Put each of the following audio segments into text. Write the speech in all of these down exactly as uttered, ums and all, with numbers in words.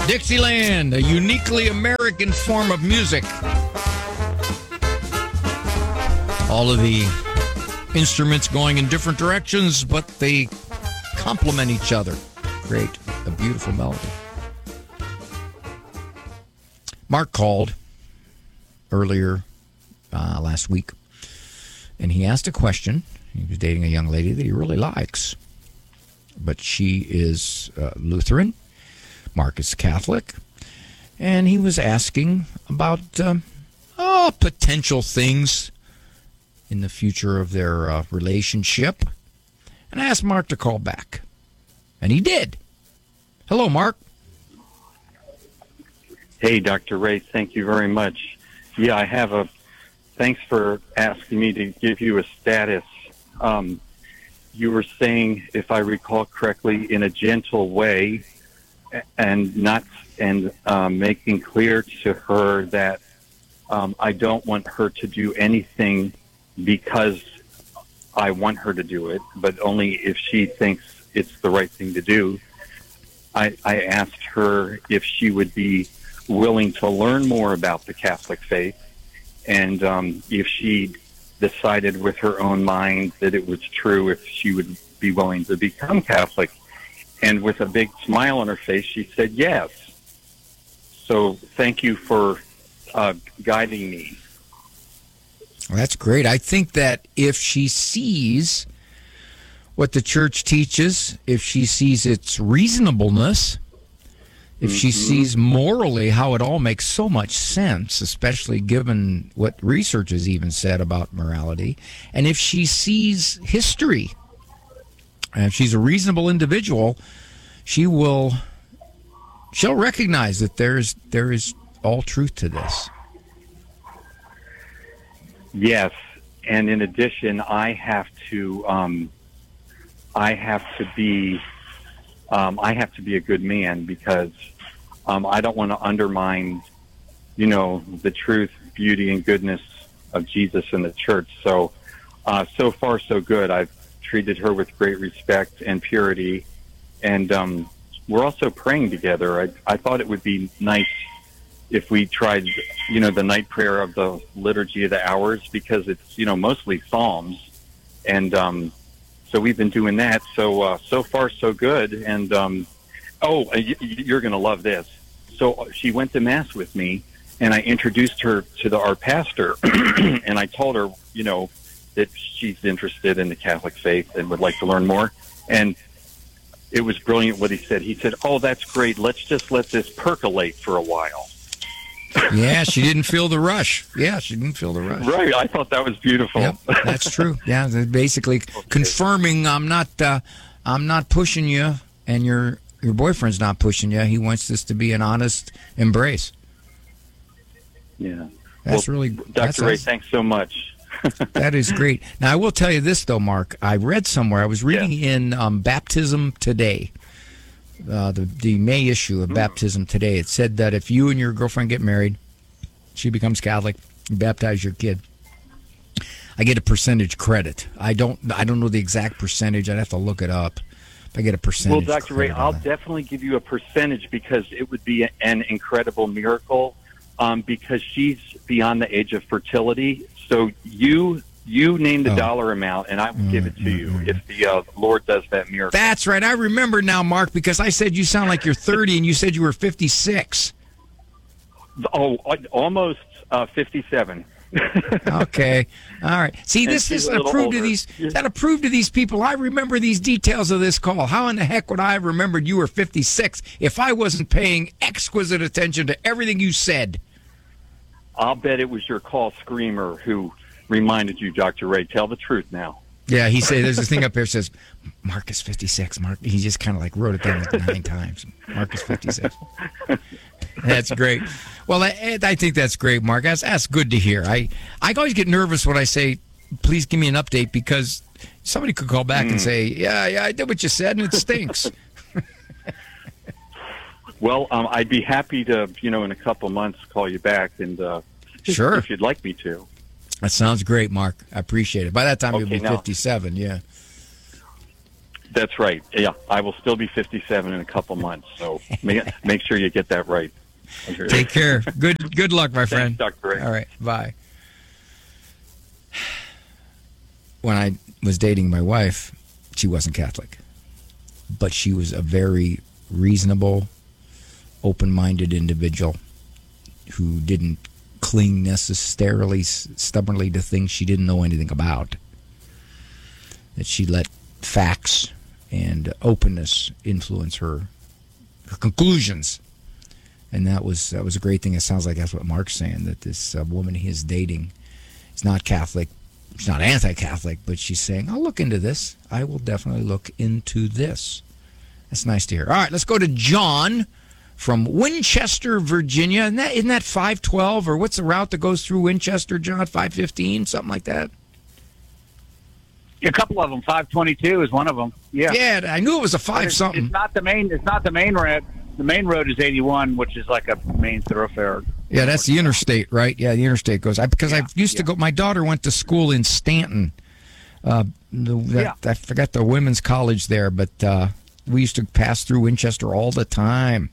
Dixieland, a uniquely American form of music. All of the instruments going in different directions, but they complement each other. Great, a beautiful melody. Mark called earlier uh, last week, and he asked a question. He was dating a young lady that he really likes, but she is uh, Lutheran. Mark is Catholic, and he was asking about um, oh, potential things in the future of their uh, relationship. And I asked Mark to call back, and he did. Hello, Mark. Hey, Doctor Ray, thank you very much. Yeah, I have a, thanks for asking me to give you a status. Um, you were saying, if I recall correctly, in a gentle way, and not and um, making clear to her that um, I don't want her to do anything because I want her to do it, but only if she thinks it's the right thing to do. I, I asked her if she would be willing to learn more about the Catholic faith, and um, if she decided with her own mind that it was true, if she would be willing to become Catholic. And with a big smile on her face, she said yes. So thank you for uh, guiding me. Well, that's great. I think that if she sees what the church teaches, if she sees its reasonableness, if mm-hmm. she sees morally how it all makes so much sense, especially given what research has even said about morality, and if she sees history, and if she's a reasonable individual, she will she'll recognize that there's there is all truth to this. Yes, and in addition, I have to um, I have to be um, I have to be a good man, because um, I don't want to undermine, you know, the truth, beauty, and goodness of Jesus and the church. So uh, so far, so good. I've treated her with great respect and purity, and um, we're also praying together. I, I thought it would be nice if we tried, you know, the night prayer of the Liturgy of the Hours, because it's, you know, mostly Psalms, and um, so we've been doing that. So uh, so far, so good. And um, oh, y- you're going to love this. So she went to Mass with me, and I introduced her to the, our pastor, and I told her, you know, that she's interested in the Catholic faith and would like to learn more. And it was brilliant what he said. He said, oh, that's great. Let's just let this percolate for a while. Yeah, she didn't feel the rush. Yeah, she didn't feel the rush. Right. I thought that was beautiful. Yep, that's true. Yeah, basically okay. confirming I'm not uh, I'm not pushing you, and your your boyfriend's not pushing you. He wants this to be an honest embrace. Yeah. That's well, really Doctor that's, Ray, that's, thanks so much. That is great. Now, I will tell you this, though, Mark. I read somewhere, I was reading yeah. in um, Baptism Today, uh, the, the May issue of mm. Baptism Today. It said that if you and your girlfriend get married, she becomes Catholic, you baptize your kid, I get a percentage credit. I don't I don't know the exact percentage. I'd have to look it up. I get a percentage. Well, Doctor Ray, I'll that. definitely give you a percentage, because it would be an incredible miracle, um, because she's beyond the age of fertility. So you you name the oh. dollar amount, and I will mm, give it to mm, you mm. if the uh, Lord does that miracle. That's right. I remember now, Mark, because I said you sound like you're thirty, and you said you were fifty-six. Oh, almost uh, fifty-seven. Okay. All right. See, this is approved to these that approved to these people. I remember these details of this call. How in the heck would I have remembered you were fifty-six if I wasn't paying exquisite attention to everything you said? I'll bet it was your call screamer who reminded you, Doctor Ray. Tell the truth now. Yeah, he said there's this thing up here that says Mark is fifty-six. Mark, he just kind of like wrote it down like nine times. Mark is fifty-six. That's great. Well, I, I think that's great, Mark. That's, that's good to hear. I, I always get nervous when I say, please give me an update, because somebody could call back mm. and say, yeah, yeah, I did what you said, and it stinks. Well, um, I'd be happy to, you know, in a couple months call you back, and uh, sure, if you'd like me to. That sounds great, Mark. I appreciate it. By that time, okay, you'll be now, fifty-seven, yeah. That's right. Yeah, I will still be fifty-seven in a couple months, so make, make sure you get that right. Take care. Good good luck, my friend. Thanks, Doctor Ray. All right, bye. When I was dating my wife, she wasn't Catholic, but she was a very reasonable, open-minded individual who didn't cling necessarily stubbornly to things she didn't know anything about. That she let facts and openness influence her her conclusions, and that was that was a great thing. It sounds like that's what Mark's saying, that this uh, woman he is dating is not Catholic. She's not anti-Catholic, but she's saying, I'll look into this. I will definitely look into this. That's nice to hear. All right, let's go to John from Winchester, Virginia. Isn't that, isn't that five twelve, or what's the route that goes through Winchester, John? five fifteen, something like that? A couple of them. five twenty-two is one of them. Yeah. Yeah, I knew it was a five it's, something. It's not the main. It's not the main road. The main road is eighty-one, which is like a main thoroughfare. Yeah, that's the interstate, right? Yeah, the interstate goes. I, because yeah, I used yeah. to go. My daughter went to school in Stanton. Uh, the, that, yeah. I forgot the women's college there, but uh, we used to pass through Winchester all the time.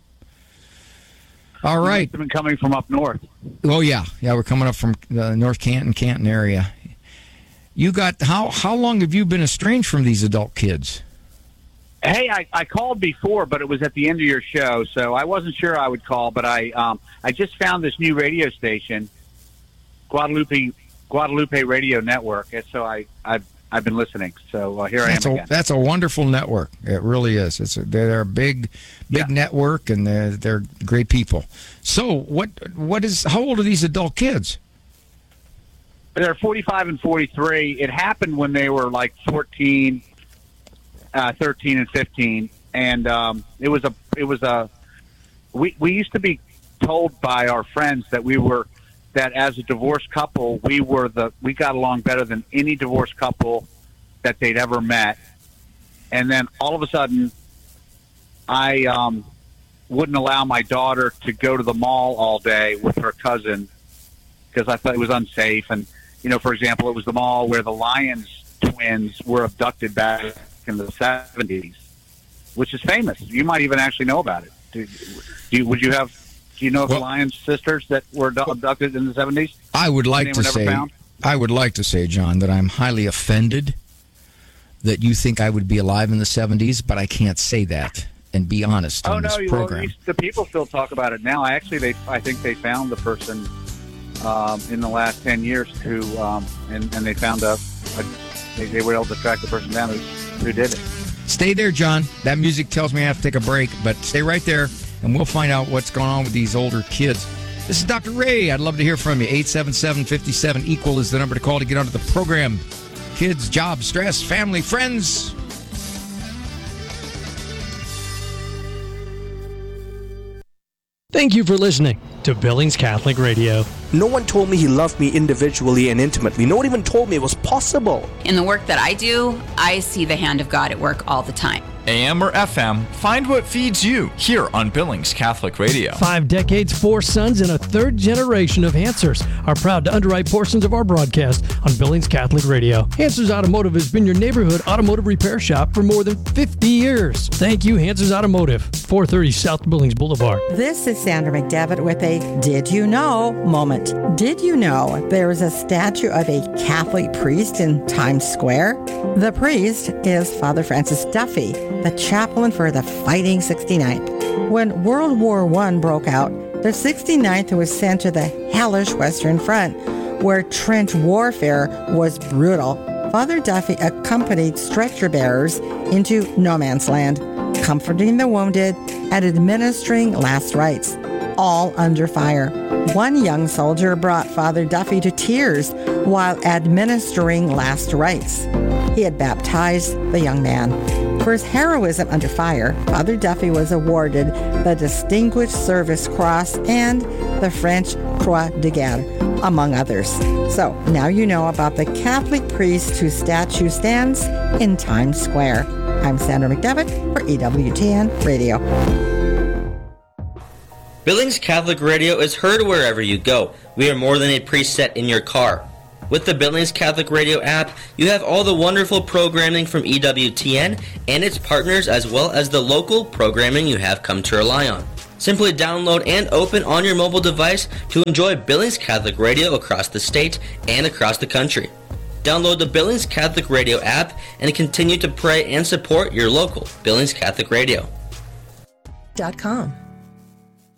All right. You've been coming from up north. Oh yeah, yeah. We're coming up from the North Canton, Canton area. You got how? How long have you been estranged from these adult kids? Hey, I, I called before, but it was at the end of your show, so I wasn't sure I would call. But I um, I just found this new radio station, Guadalupe Guadalupe Radio Network, and so I I've I've been listening. So uh, here that's I am a, again. That's a wonderful network. It really is. It's a, they're a big, big Yeah. network, and they're they're great people. So what what is? How old are these adult kids? They're forty-five and forty-three. It happened when they were like fourteen, uh, thirteen, and fifteen, and um, it was a it was a. We we used to be told by our friends that we were that as a divorced couple we were the we got along better than any divorced couple that they'd ever met, and then all of a sudden, I um, wouldn't allow my daughter to go to the mall all day with her cousin because I thought it was unsafe. And you know, for example, it was the mall where the Lyons twins were abducted back in the seventies, which is famous. You might even actually know about it. Do, do you, would you have? Do you know of Well, the Lyons sisters that were abducted in the seventies? I would like And to they were say, never found? I would like to say, John, that I'm highly offended that you think I would be alive in the seventies, but I can't say that and be honest Oh on no, this you, program. well, the people still talk about it now. I actually, they, I think they found the person um, in the last ten years who, um, and, and they found a, a they, they were able to track the person down who, who did it. Stay there, John. That music tells me I have to take a break, but stay right there, and we'll find out what's going on with these older kids. This is Doctor Ray. I'd love to hear from you. eight seven seven, five seven, equal is the number to call to get onto the program. Kids, job, stress, family, friends. Thank you for listening to Billings Catholic Radio. No one told me he loved me individually and intimately. No one even told me it was possible. In the work that I do, I see the hand of God at work all the time. A M or F M, find what feeds you here on Billings Catholic Radio. Five decades, four sons, and a third generation of Hansers are proud to underwrite portions of our broadcast on Billings Catholic Radio. Hansers Automotive has been your neighborhood automotive repair shop for more than fifty years. Thank you, Hansers Automotive, four thirty South Billings Boulevard. This is Sandra McDevitt with a Did You Know moment. Did you know there is a statue of a Catholic priest in Times Square? The priest is Father Francis Duffy, the chaplain for the Fighting sixty-ninth. When World War One broke out, the sixty-ninth was sent to the hellish Western Front, where trench warfare was brutal. Father Duffy accompanied stretcher bearers into no man's land, comforting the wounded and administering last rites, all under fire. One young soldier brought Father Duffy to tears while administering last rites. He had baptized the young man. For his heroism under fire, Father Duffy was awarded the Distinguished Service Cross and the French Croix de Guerre, among others. So now you know about the Catholic priest whose statue stands in Times Square. I'm Sandra McDevitt for E W T N Radio. Billings Catholic Radio is heard wherever you go. We are more than a preset in your car. With the Billings Catholic Radio app, you have all the wonderful programming from E W T N and its partners, as well as the local programming you have come to rely on. Simply download and open on your mobile device to enjoy Billings Catholic Radio across the state and across the country. Download the Billings Catholic Radio app and continue to pray and support your local Billings Catholic Radio. Dot com.